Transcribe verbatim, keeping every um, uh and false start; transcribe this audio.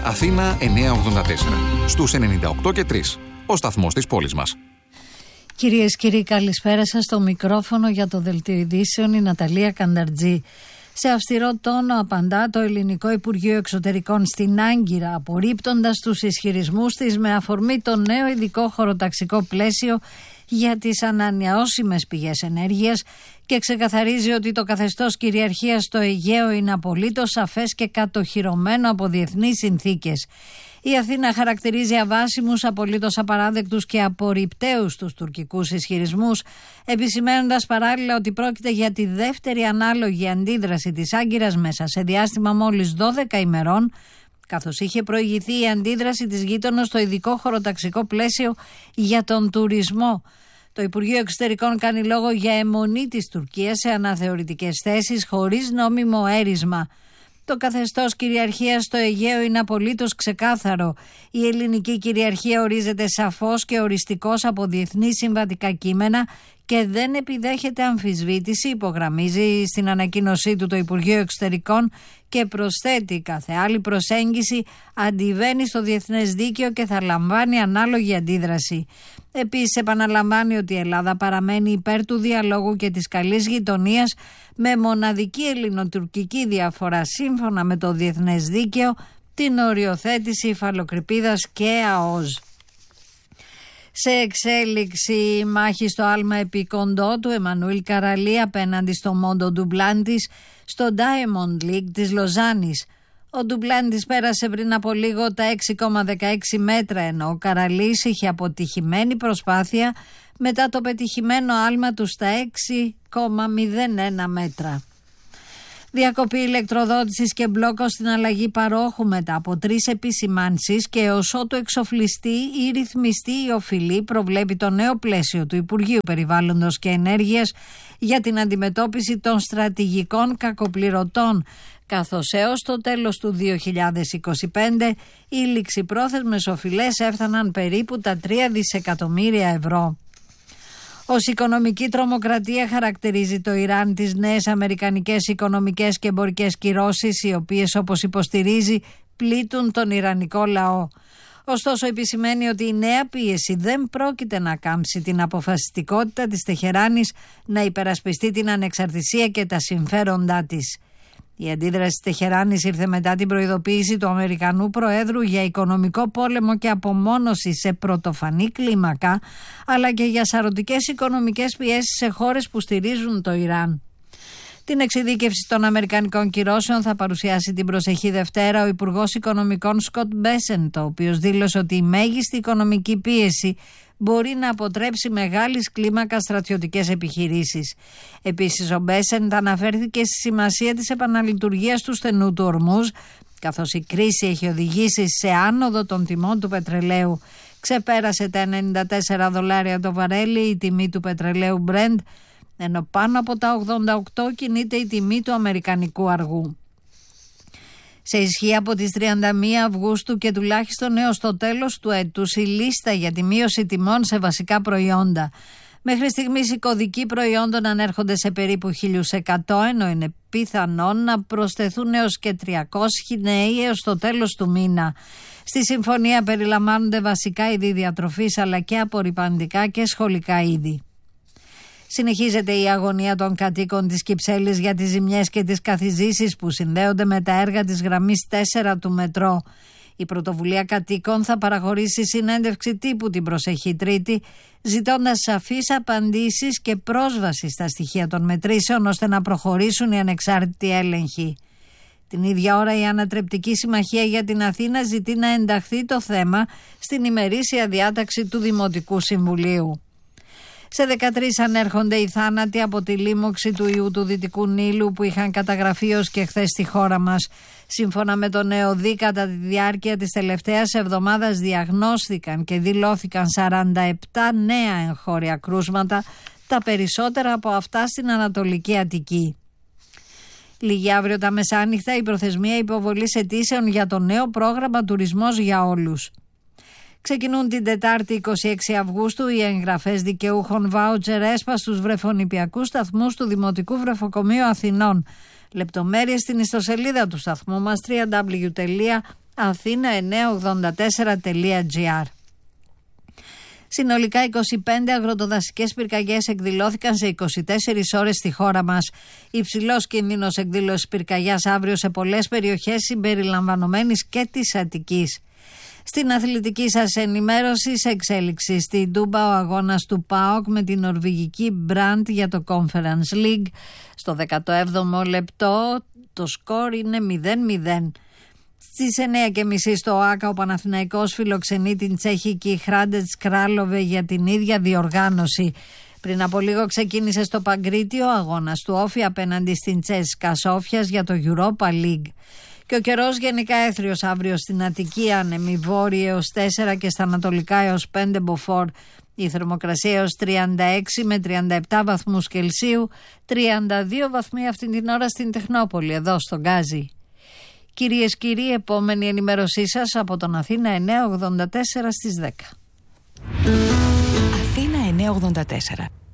Αθήνα εννιακόσια ογδόντα τέσσερα. Στους ενενήντα οκτώ και τρία. Ο σταθμός της πόλης μας. Κυρίες και κύριοι, καλησπέρα σας. Στο μικρόφωνο για το Δελτίο Ειδήσεων η Ναταλία Κανταρτζή. Σε αυστηρό τόνο απαντά το Ελληνικό Υπουργείο Εξωτερικών στην Άγκυρα, απορρίπτοντας τους ισχυρισμούς της με αφορμή το νέο ειδικό χωροταξικό πλαίσιο για τις ανανεώσιμες πηγές ενέργειας και ξεκαθαρίζει ότι το καθεστώς κυριαρχίας στο Αιγαίο είναι απολύτως σαφές και κατοχυρωμένο από διεθνείς συνθήκες. Η Αθήνα χαρακτηρίζει αβάσιμους, απολύτως απαράδεκτους και απορριπταίους τους τουρκικούς ισχυρισμούς, επισημαίνοντας παράλληλα ότι πρόκειται για τη δεύτερη ανάλογη αντίδραση της Άγκυρας μέσα σε διάστημα μόλις δώδεκα ημερών, καθώς είχε προηγηθεί η αντίδραση της γείτονος στο ειδικό χωροταξικό πλαίσιο για τον τουρισμό. Το Υπουργείο Εξωτερικών κάνει λόγο για αιμονή της Τουρκίας σε αναθεωρητικές θέσεις χωρίς νόμιμο έρισμα. Το καθεστώς κυριαρχίας στο Αιγαίο είναι απολύτως ξεκάθαρο. Η ελληνική κυριαρχία ορίζεται σαφώς και οριστικώς από διεθνή συμβατικά κείμενα και δεν επιδέχεται αμφισβήτηση, υπογραμμίζει στην ανακοίνωσή του το Υπουργείο Εξωτερικών και προσθέτει: κάθε άλλη προσέγγιση αντιβαίνει στο διεθνές δίκαιο και θα λαμβάνει ανάλογη αντίδραση. Επίσης επαναλαμβάνει ότι η Ελλάδα παραμένει υπέρ του διαλόγου και της καλής γειτονίας με μοναδική ελληνοτουρκική διαφορά σύμφωνα με το διεθνές δίκαιο την οριοθέτηση υφαλοκρηπίδας και ΑΟΣ. Σε εξέλιξη η μάχη στο άλμα επί κοντό του Εμμανουήλ Καραλή απέναντι στο Μόντο Ντουμπλάντης στο Diamond League της Λοζάνης. Ο Ντουμπλάντης πέρασε πριν από λίγο τα έξι κόμμα δεκαέξι μέτρα, ενώ ο Καραλής είχε αποτυχημένη προσπάθεια μετά το πετυχημένο άλμα του στα έξι κόμμα μηδέν ένα μέτρα. Διακοπή ηλεκτροδότησης και μπλόκο στην αλλαγή παρόχου μετά από τρεις επισημάνσεις και ως ότου εξοφλιστεί ή ρυθμιστεί η οφειλή, προβλέπει το νέο πλαίσιο του Υπουργείου Περιβάλλοντος και Ενέργειας για την αντιμετώπιση των στρατηγικών κακοπληρωτών, καθώς έως το τέλος του δύο χιλιάδες είκοσι πέντε οι ληξιπρόθεσμες οφειλές έφταναν περίπου τα τρία δισεκατομμύρια ευρώ. Ως οικονομική τρομοκρατία χαρακτηρίζει το Ιράν τις νέες αμερικανικές οικονομικές και εμπορικές κυρώσεις, οι οποίες, όπως υποστηρίζει, πλήττουν τον ιρανικό λαό. Ωστόσο επισημαίνει ότι η νέα πίεση δεν πρόκειται να κάμψει την αποφασιστικότητα της Τεχεράνης να υπερασπιστεί την ανεξαρτησία και τα συμφέροντά της. Η αντίδραση της Τεχεράνης ήρθε μετά την προειδοποίηση του Αμερικανού Προέδρου για οικονομικό πόλεμο και απομόνωση σε πρωτοφανή κλίμακα, αλλά και για σαρωτικές οικονομικές πιέσεις σε χώρες που στηρίζουν το Ιράν. Την εξειδίκευση των αμερικανικών κυρώσεων θα παρουσιάσει την προσεχή Δευτέρα ο Υπουργός Οικονομικών Σκοτ Μπέσεντ, ο οποίος δήλωσε ότι η μέγιστη οικονομική πίεση μπορεί να αποτρέψει μεγάλης κλίμακας στρατιωτικές επιχειρήσεις. Επίσης, ο Μπέσεντ αναφέρθηκε στη σημασία της επαναλειτουργίας του στενού του Ορμούζ, καθώς η κρίση έχει οδηγήσει σε άνοδο των τιμών του πετρελαίου. Ξεπέρασε τα ενενήντα τέσσερα δολάρια το βαρέλι η τιμή του πετρελαίου Brent, ενώ πάνω από τα ογδόντα οκτώ κινείται η τιμή του αμερικανικού αργού. Σε ισχύ από τις τριάντα μία Αυγούστου και τουλάχιστον έως το τέλος του έτους η λίστα για τη μείωση τιμών σε βασικά προϊόντα. Μέχρι στιγμής οι κωδικοί προϊόντων ανέρχονται σε περίπου χίλια εκατό, ενώ είναι πιθανόν να προσθεθούν έως και τριακόσιοι νέοι έως το τέλος του μήνα. Στη συμφωνία περιλαμβάνονται βασικά είδη διατροφής αλλά και απορρυπαντικά και σχολικά είδη. Συνεχίζεται η αγωνία των κατοίκων της Κυψέλης για τις ζημιές και τις καθιζήσεις που συνδέονται με τα έργα της γραμμής τέσσερα του μετρό. Η πρωτοβουλία κατοίκων θα παραχωρήσει συνέντευξη τύπου την προσεχή Τρίτη, ζητώντας σαφείς απαντήσεις και πρόσβαση στα στοιχεία των μετρήσεων ώστε να προχωρήσουν οι ανεξάρτητοι έλεγχοι. Την ίδια ώρα η Ανατρεπτική Συμμαχία για την Αθήνα ζητεί να ενταχθεί το θέμα στην ημερήσια διάταξη του Δημοτικού Συμβουλίου. Σε δεκατρείς ανέρχονται οι θάνατοι από τη λίμωξη του ιού του Δυτικού Νείλου που είχαν καταγραφεί ως και χθες στη χώρα μας. Σύμφωνα με τον ΕΟΔΗ, κατά τη διάρκεια της τελευταίας εβδομάδας διαγνώστηκαν και δηλώθηκαν σαράντα επτά νέα εγχώρια κρούσματα, τα περισσότερα από αυτά στην Ανατολική Αττική. Λίγη αύριο τα μεσάνυχτα η προθεσμία υποβολής αιτήσεων για το νέο πρόγραμμα Τουρισμός για Όλους. Ξεκινούν την Τετάρτη είκοσι έξι Αυγούστου οι εγγραφές δικαιούχων βάουτσερ ΕΣΠΑ στους βρεφονηπιακούς σταθμούς του Δημοτικού Βρεφοκομείου Αθηνών. Λεπτομέρειες στην ιστοσελίδα του σταθμού μας double-u double-u double-u τελεία αθήνα εννιακόσια ογδόντα τέσσερα τελεία τζι άρ. Συνολικά είκοσι πέντε αγροτοδασικές πυρκαγιές εκδηλώθηκαν σε είκοσι τέσσερις ώρες στη χώρα μας. Υψηλός κίνδυνος εκδήλωσης πυρκαγιάς αύριο σε πολλές περιοχές συμπεριλαμβανομένης και της Αττικής. Στην αθλητική σας ενημέρωση, σε εξέλιξη στην Τούμπα ο αγώνας του ΠΑΟΚ με την νορβηγική Μπραντ για το Conference League. Στο δέκατο έβδομο λεπτό το σκορ είναι μηδέν μηδέν. Στις εννιά και μισή στο ΟΑΚΑ ο Παναθηναϊκός φιλοξενεί την τσεχική Hrádec Králové για την ίδια διοργάνωση. Πριν από λίγο ξεκίνησε στο Παγκρίτιο ο αγώνας του Όφη απέναντι στην CSKA Σόφιας για το Europa League. Και ο καιρός γενικά έθριος αύριο στην Αττική, άνεμη βόρειοι έως τέσσερα και στα ανατολικά έως πέντε μποφόρ. Η θερμοκρασία έως τριάντα έξι με τριάντα επτά βαθμούς Κελσίου, τριάντα δύο βαθμοί αυτή την ώρα στην Τεχνόπολη, εδώ στον Γκάζι. Κυρίες και κύριοι, επόμενη ενημέρωσή σας από τον Αθήνα εννιακόσια ογδόντα τέσσερα στις δέκα. Αθήνα εννιακόσια ογδόντα τέσσερα.